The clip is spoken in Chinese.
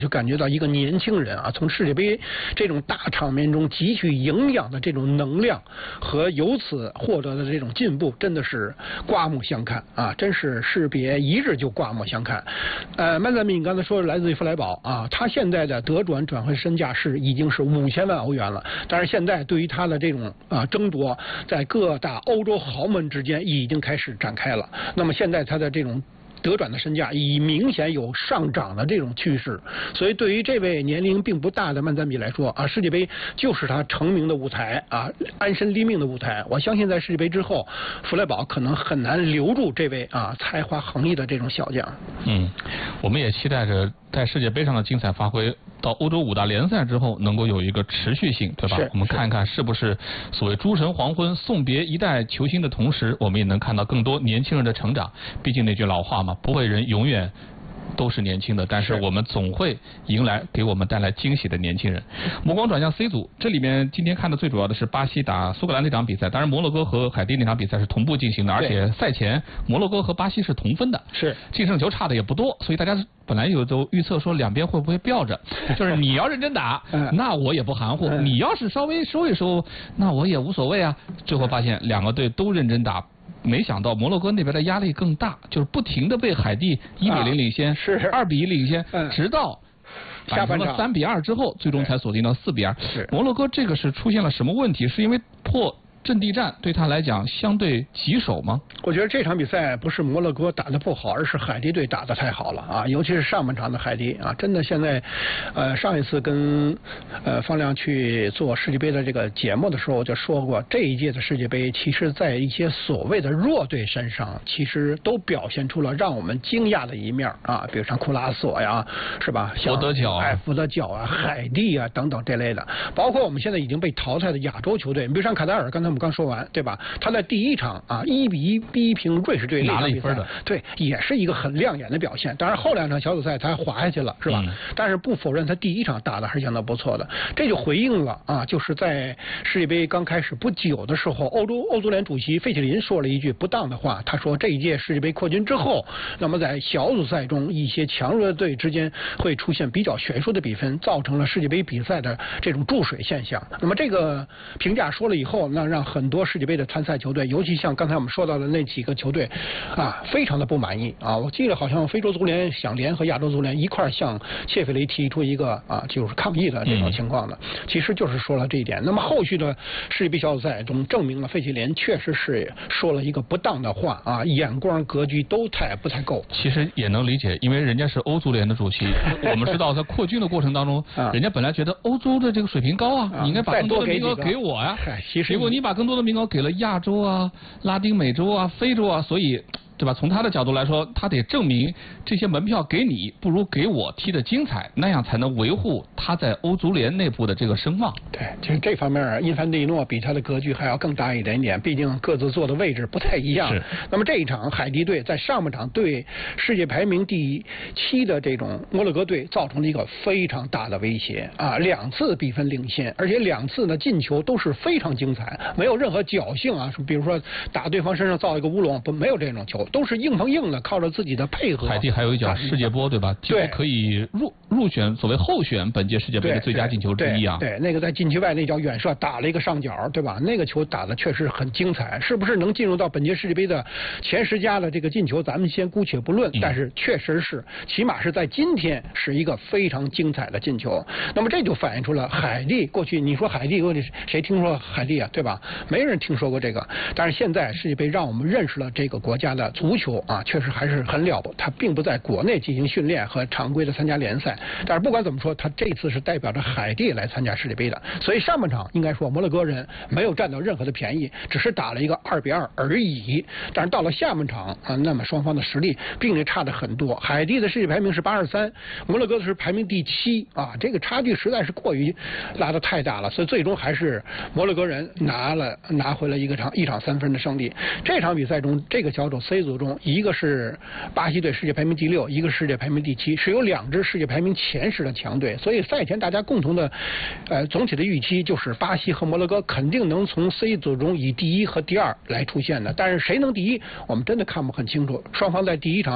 就感觉到一个年轻人啊，从世界杯这种大场面中汲取营养的这种能量和由此获得的这种进步，真的是刮目相看啊！真是士别一日就刮目相看。曼赞比你刚才说来自于弗莱堡啊，他现在的得转会身价已经是5000万欧元了。但是现在对于他的这种争夺，在各大欧洲豪门之间已经开始展开了。那么现在他的这种得转的身价已明显有上涨的这种趋势，所以对于这位年龄并不大的曼赞比来说啊，世界杯就是他成名的舞台啊，安身立命的舞台。我相信在世界杯之后，弗莱堡可能很难留住这位才华横溢的这种小将。 我们也期待着在世界杯上的精彩发挥，到欧洲5大联赛之后能够有一个持续性，对吧？我们看看是不是所谓诸神黄昏送别一代球星的同时，我们也能看到更多年轻人的成长。毕竟那句老话嘛，不会人永远都是年轻的，但是我们总会迎来给我们带来惊喜的年轻人。目光转向 C 组，这里面今天看的最主要的是巴西打苏格兰那场比赛，当然摩洛哥和海地那场比赛是同步进行的，而且赛前摩洛哥和巴西是同分的，净胜球差的也不多，所以大家本来都预测说两边会不会吊着，就是你要认真打，那我也不含糊；你要是稍微收一收，那我也无所谓啊。最后发现两个队都认真打。没想到摩洛哥那边的压力更大，就是不停的被海地1-0领先，2-1领先，直到反成了3-2之后，最终才锁定到4-2。摩洛哥这个是出现了什么问题？是因为破阵地战对他来讲相对棘手吗？ 我觉得这场比赛不是摩洛哥打得不好，而是海地队打得太好了啊！尤其是上半场的海地啊，真的现在，上一次跟方亮去做世界杯的这个节目的时候，我就说过，这一届的世界杯，其实在一些所谓的弱队身上，其实都表现出了让我们惊讶的一面啊，比如像库拉索呀，是吧？ 福德角啊，海地啊等等这类的，包括我们现在已经被淘汰的亚洲球队，你比如像卡塔尔，刚才我们刚说完，对吧？他在第一场1-1逼平瑞士队拿了1分的， 对，也是一个很亮眼的表现。当然后2场小组赛他滑下去了，是吧？但是不否认他第一场打的还是相当不错的，这就回应了就是在世界杯刚开始不久的时候，欧足联主席费切林说了一句不当的话，他说这一届世界杯扩军之后，那么在小组赛中一些强弱队之间会出现比较悬殊的比分，造成了世界杯比赛的这种注水现象。那么这个评价说了以后，那让很多世界杯的参赛球队，尤其像刚才我们说到的那几个球队非常的不满意啊！我记得好像非洲足联想联合亚洲足联一块向谢菲雷提出一个就是抗议的这种情况的，其实就是说了这一点。那么后续的世界杯小组赛中证明了费切林确实是说了一个不当的话眼光格局都不太够。 其实也能理解，因为人家是欧足联的主席，我们知道在扩军的过程当中，人家本来觉得欧洲的这个水平高你应该把更多的名额给我呀，结果你把更多的名额给了亚洲拉丁美洲非洲所以对吧？从他的角度来说，他得证明这些门票给你不如给我踢得精彩，那样才能维护他在欧足联内部的这个声望。 对，其实这方面因凡蒂诺比他的格局还要更大一点点，毕竟各自坐的位置不太一样。那么这一场海地队在上半场对世界排名第7的这种摩洛哥队造成了一个非常大的威胁2次比分领先，而且2次呢进球都是非常精彩，没有任何侥幸比如说打对方身上造一个乌龙，没有这种球。都是硬碰硬的，靠着自己的配合。 海地还有一脚世界波，对吧？ 对， 可以入选所谓候选本届世界杯的最佳进球之一对，那个在禁区外那脚远射打了一个上角，对吧？那个球打的确实很精彩，是不是能进入到本届世界杯的前10佳的这个进球，咱们先姑且不论，但是确实是，起码是在今天是一个非常精彩的进球。那么这就反映出了海地过去，你说海地谁听说海地对吧？没人听说过这个，但是现在世界杯让我们认识了这个国家的足球确实还是很了不，他并不在国内进行训练和常规的参加联赛，但是不管怎么说，他这次是代表着海地来参加世界杯的，所以上半场应该说摩洛哥人没有占到任何的便宜，只是打了一个2-2而已。但是到了下半场那么双方的实力并且差得很多，海地的世界排名是83，摩洛哥的是排名第7这个差距实在是过于拉得太大了，所以最终还是摩洛哥人拿回了一场3分的胜利。这场比赛中，这个小组 C 组中，一个是巴西队世界排名第6，一个世界排名第7，是有2支世界排名前10的强队，所以赛前大家共同的总体的预期就是巴西和摩洛哥肯定能从 C 组中以第1和第2来出现的，但是谁能第1，我们真的看不很清楚。双方在第一场